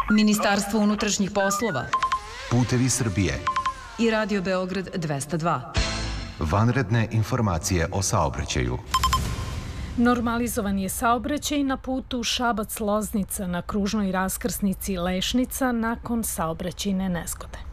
Ministarstvo unutrašnjih poslova, Putevi Srbije i Radio Beograd 202. Vanredne informacije o saobraćaju. Normalizovan je saobraćaj na putu Šabac-Loznica na kružnoj raskrsnici Lešnica nakon saobraćajne nezgode.